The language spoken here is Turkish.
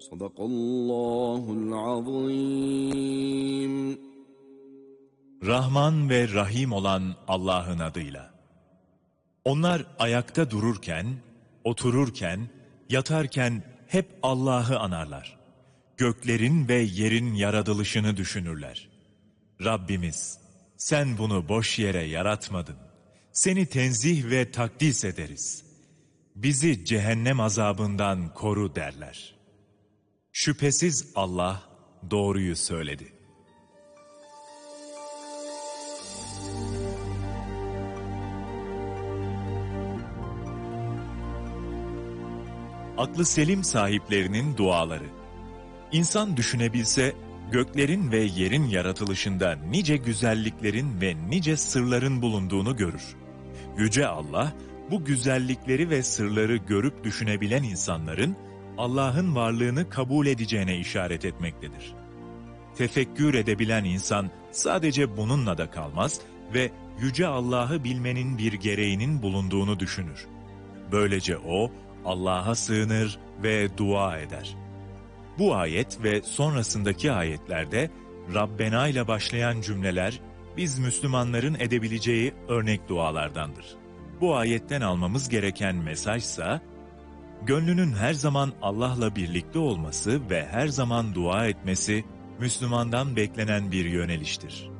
Sadakallahul azim. Rahman ve Rahim olan Allah'ın adıyla. Onlar ayakta dururken, otururken, yatarken hep Allah'ı anarlar. Göklerin ve yerin yaratılışını düşünürler. Rabbimiz, sen bunu boş yere yaratmadın. Seni tenzih ve takdis ederiz. Bizi cehennem azabından koru derler. Şüphesiz Allah doğruyu söyledi. Aklı selim sahiplerinin duaları. İnsan düşünebilse, göklerin ve yerin yaratılışında nice güzelliklerin ve nice sırların bulunduğunu görür. Yüce Allah, bu güzellikleri ve sırları görüp düşünebilen insanların, Allah'ın varlığını kabul edeceğine işaret etmektedir. Tefekkür edebilen insan sadece bununla da kalmaz ve Yüce Allah'ı bilmenin bir gereğinin bulunduğunu düşünür. Böylece o, Allah'a sığınır ve dua eder. Bu ayet ve sonrasındaki ayetlerde Rabbena ile başlayan cümleler, biz Müslümanların edebileceği örnek dualardandır. Bu ayetten almamız gereken mesajsa, gönlünün her zaman Allah'la birlikte olması ve her zaman dua etmesi, Müslümandan beklenen bir yöneliştir.